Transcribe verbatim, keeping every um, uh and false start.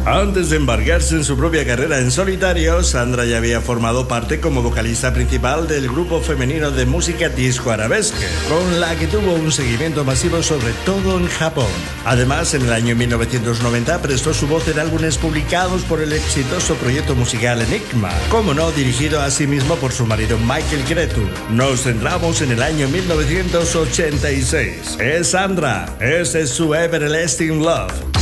Antes de embarcarse en su propia carrera en solitario, Sandra ya había formado parte como vocalista principal del grupo femenino de música disco arabesque, con la que tuvo un seguimiento masivo sobre todo en Japón. Además, en el año mil novecientos noventa prestó su voz en álbumes publicados por el exitoso proyecto musical Enigma, como no dirigido a sí mismo por su marido Michael Cretu. Nos centramos en el año mil novecientos ochenta y seis. Es Sandra, este es su Everlasting Love.